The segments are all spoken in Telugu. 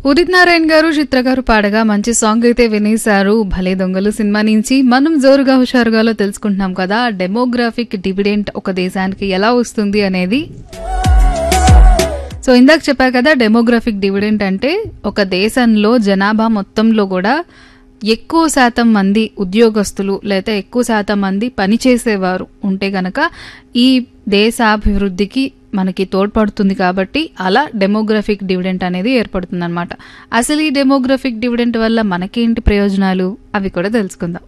ఉదిత్ నారాయణ్ గారు, చిత్ర గారు పాడగా మంచి సాంగ్ అయితే వినేశారు. భలే దొంగలు సినిమా నుంచి. మనం జోరుగా హుషారుగాలో తెలుసుకుంటున్నాం కదా, డెమోగ్రాఫిక్ డివిడెంట్ ఒక దేశానికి ఎలా వస్తుంది అనేది. సో ఇందాక చెప్పా కదా, డెమోగ్రాఫిక్ డివిడెంట్ అంటే ఒక దేశంలో జనాభా మొత్తంలో కూడా ఎక్కువ శాతం మంది ఉద్యోగస్తులు లేదా ఎక్కువ శాతం మంది పనిచేసేవారు ఉంటే గనక ఈ దేశాభివృద్ధికి మనకి తోడ్పడుతుంది. కాబట్టి అలా డెమోగ్రఫిక్ డివిడెంట్ అనేది ఏర్పడుతుంది అనమాట. అసలు ఈ డెమోగ్రఫిక్ డివిడెంట్ వల్ల మనకేంటి ప్రయోజనాలు అవి కూడా తెలుసుకుందాం.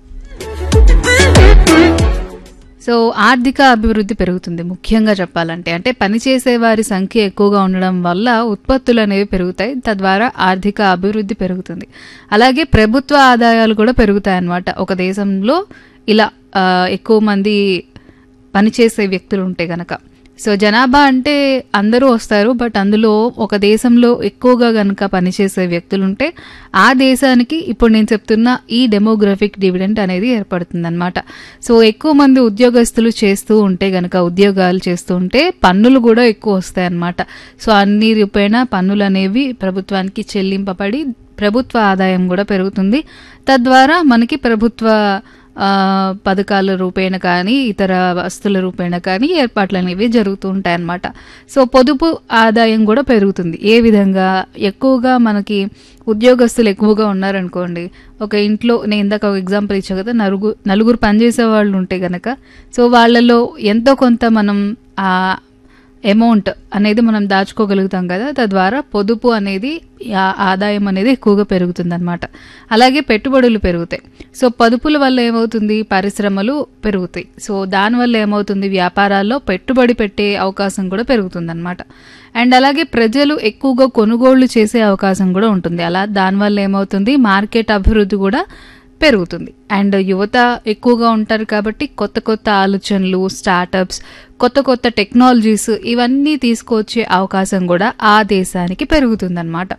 సో ఆర్థిక అభివృద్ధి పెరుగుతుంది. ముఖ్యంగా చెప్పాలంటే అంటే పనిచేసే వారి సంఖ్య ఎక్కువగా ఉండడం వల్ల ఉత్పత్తులు అనేవి పెరుగుతాయి, తద్వారా ఆర్థిక అభివృద్ధి పెరుగుతుంది. అలాగే ప్రభుత్వ ఆదాయాలు కూడా పెరుగుతాయి అన్నమాట. ఒక దేశంలో ఇలా ఎక్కువ మంది పనిచేసే వ్యక్తులు ఉంటే గనక. సో జనాభా అంటే అందరూ వస్తారు, బట్ అందులో ఒక దేశంలో ఎక్కువగా గనక పనిచేసే వ్యక్తులుంటే ఆ దేశానికి ఇప్పుడు నేను చెప్తున్న ఈ డెమోగ్రఫిక్ డివిడెంట్ అనేది ఏర్పడుతుంది అనమాట. సో ఎక్కువ మంది ఉద్యోగస్తులు చేస్తూ ఉంటే గనక, ఉద్యోగాలు చేస్తూ ఉంటే పన్నులు కూడా ఎక్కువ వస్తాయి అన్నమాట. సో అన్ని రూపేణా పన్నులు అనేవి ప్రభుత్వానికి చెల్లింపబడి ప్రభుత్వ ఆదాయం కూడా పెరుగుతుంది. తద్వారా మనకి ప్రభుత్వ పథకాల రూపేణ కానీ ఇతర వస్తువుల రూపేణ కానీ ఏర్పాట్లు అనేవి జరుగుతూ ఉంటాయన్నమాట. సో పొదుపు ఆదాయం కూడా పెరుగుతుంది. ఏ విధంగా? ఎక్కువగా మనకి ఉద్యోగస్తులు ఎక్కువగా ఉన్నారనుకోండి, ఒక ఇంట్లో నేను ఇందాక ఒక ఎగ్జాంపుల్ ఇచ్చా కదా, నలుగురు పనిచేసే వాళ్ళు ఉంటే గనక, సో వాళ్ళలో ఎంతో కొంత మనం అమౌంట్ అనేది మనం దాచుకోగలుగుతాం కదా, తద్వారా పొదుపు అనేది ఆదాయం అనేది ఎక్కువగా పెరుగుతుంది అనమాట. అలాగే పెట్టుబడులు పెరుగుతాయి. సో పొదుపుల వల్ల ఏమవుతుంది? పరిశ్రమలు పెరుగుతాయి. సో దానివల్ల ఏమవుతుంది? వ్యాపారాల్లో పెట్టుబడి పెట్టే అవకాశం కూడా పెరుగుతుంది అనమాట. అండ్ అలాగే ప్రజలు ఎక్కువగా కొనుగోళ్లు చేసే అవకాశం కూడా ఉంటుంది. అలా దానివల్ల ఏమవుతుంది? మార్కెట్ అభివృద్ధి కూడా పెరుగుతుంది. అండ్ యువత ఎక్కువగా ఉంటారు కాబట్టి కొత్త కొత్త ఆలోచనలు, స్టార్టప్స్, కొత్త కొత్త టెక్నాలజీస్ ఇవన్నీ తీసుకొచ్చే అవకాశం కూడా ఆ దేశానికి పెరుగుతుందన్నమాట.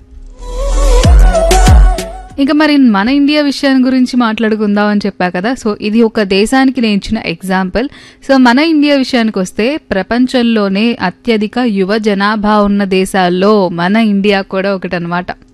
ఇంకా మరి మన ఇండియా విషయాన్ని గురించి మాట్లాడుకుందాం అని చెప్పా కదా. సో ఇది ఒక దేశానికి నేను ఇచ్చిన ఎగ్జాంపుల్. సో మన ఇండియా విషయానికి వస్తే ప్రపంచంలోనే అత్యధిక యువ జనాభా ఉన్న దేశాల్లో మన ఇండియా కూడా ఒకటనమాట.